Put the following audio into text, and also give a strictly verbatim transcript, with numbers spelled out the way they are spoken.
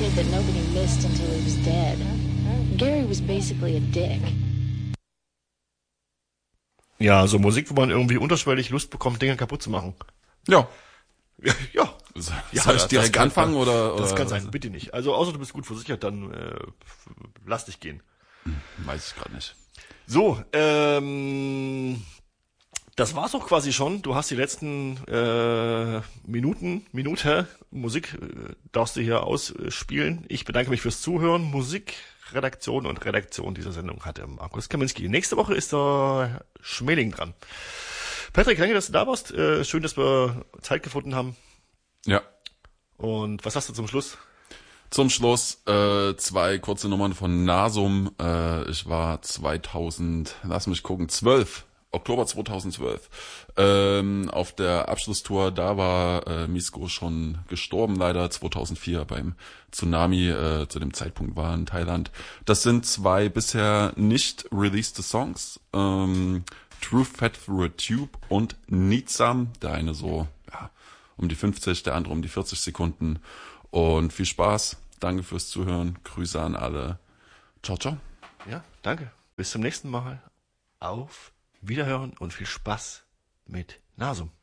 kid that nobody missed until he was dead. Gary was basically a dick. Ja, so Musik, wo man irgendwie unterschwellig Lust bekommt, Dinge kaputt zu machen. Ja. Ja, ja. Soll ja, ich direkt anfangen kann, oder, oder? Das kann sein, bitte nicht. Also außer du bist gut versichert, dann äh, lass dich gehen. Hm, weiß ich gerade nicht. So, ähm, das war's auch quasi schon. Du hast die letzten äh, Minuten, Minute Musik äh, darfst du hier ausspielen. Ich bedanke mich fürs Zuhören. Musikredaktion und Redaktion dieser Sendung hatte Markus Kaminski. Nächste Woche ist der Schmeling dran. Patrick, danke, dass du da warst. Äh, schön, dass wir Zeit gefunden haben. Ja. Und was hast du zum Schluss? Zum Schluss äh, zwei kurze Nummern von Nasum. Äh, ich war zweitausend, lass mich gucken, zwölf, Oktober zweitausendzwölf, ähm, auf der Abschlusstour. Da war äh, Misko schon gestorben, leider zweitausendvier beim Tsunami. Äh, zu dem Zeitpunkt war in Thailand. Das sind zwei bisher nicht released Songs. Ähm, Truth Fed Through a Tube und Needsam. Der eine so ja, um die fünfzig, der andere um die vierzig Sekunden. Und viel Spaß. Danke fürs Zuhören. Grüße an alle. Ciao, ciao. Ja, danke. Bis zum nächsten Mal. Auf Wiederhören und viel Spaß mit Nasum.